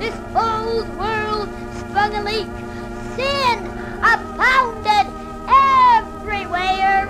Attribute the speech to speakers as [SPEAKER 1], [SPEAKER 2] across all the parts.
[SPEAKER 1] this old world sprung a leak. Sin abounded everywhere.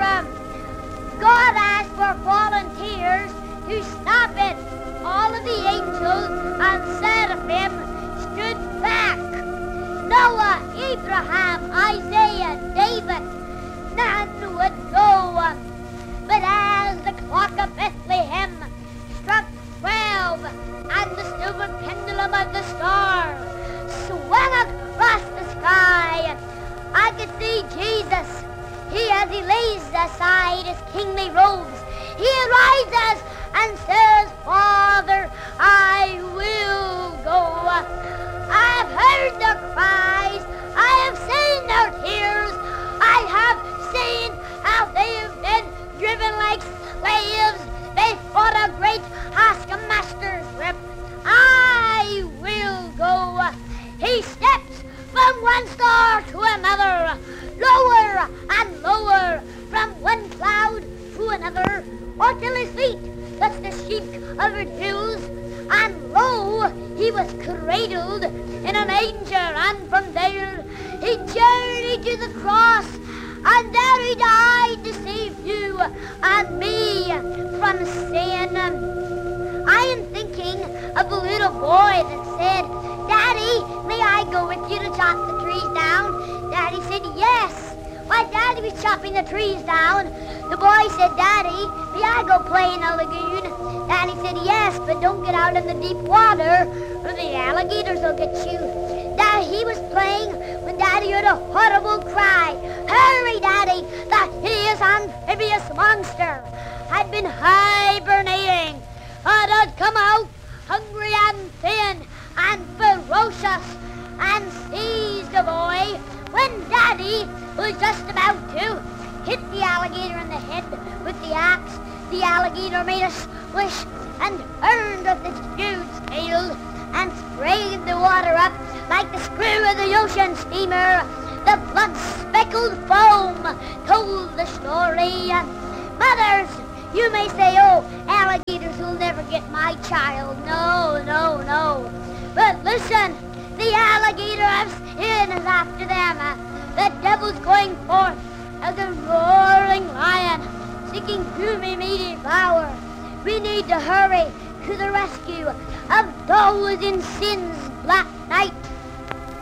[SPEAKER 1] God asked for volunteers to stop it. All of the angels and seraphim stood back. Noah, Abraham, Isaiah, David, none would go. But as the clock of Bethlehem struck 12 and the silver pendulum of the star swung across the sky, I could see Jesus. As he lays aside his kingly robes, he arises and says, Father, I will go. I have heard their cries. I have seen their tears. I have seen how they have been driven like slaves before a great taskmaster's whip. I will go. He steps from one star to another, lower and lower, from one cloud to another, until his feet touched the sheep of the dews. And lo, he was cradled in a manger, and from there he journeyed to the cross, and there he died to save you and me from sin. I am thinking of the little boy that said, Daddy, may I go with you to chop the trees down? Daddy said, yes. Why, Daddy was chopping the trees down. The boy said, Daddy, may I go play in a lagoon? Daddy said, yes, but don't get out in the deep water or the alligators will get you. He was playing when Daddy heard a horrible cry. Hurry, Daddy, the hideous amphibious monster had been hibernating. It had come out hungry and thin and ferocious and seized the boy when Daddy was just about to hit the alligator in the head with the axe. The alligator made a splish and turned with its huge tail and sprayed the water up like the screw of the ocean steamer. The blood-speckled foam told the story. Mothers, you may say, oh, alligators will never get my child. No, no, no. But listen, the alligator of sin is after them. The devil's going forth as a roaring lion, seeking whom he may devour. We need to hurry to the rescue of those in sin's black night.